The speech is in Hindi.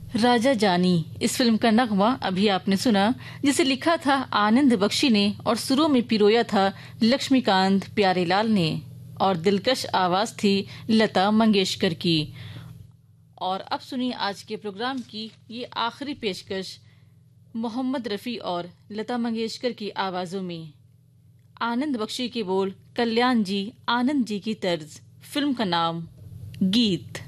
राजा जानी इस फिल्म का नगमा अभी आपने सुना, जिसे लिखा था आनंद बख्शी ने और सुरों में पिरोया था लक्ष्मीकांत प्यारेलाल ने, और दिलकश आवाज थी लता मंगेशकर की। और अब सुनिए आज के प्रोग्राम की ये आखिरी पेशकश मोहम्मद रफ़ी और लता मंगेशकर की आवाज़ों में। आनंद बख्शी के बोल, कल्याण जी आनंद जी की तर्ज, फिल्म का नाम गीत।